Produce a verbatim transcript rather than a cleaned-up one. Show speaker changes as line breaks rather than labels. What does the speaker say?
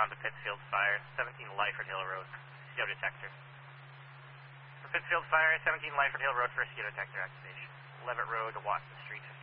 on to Pittsfield Fire, seventeen Lyford Hill Road, C O detector. For Pittsfield Fire, seventeen Lyford Hill Road for C O detector activation. Levitt Road, Watson Street,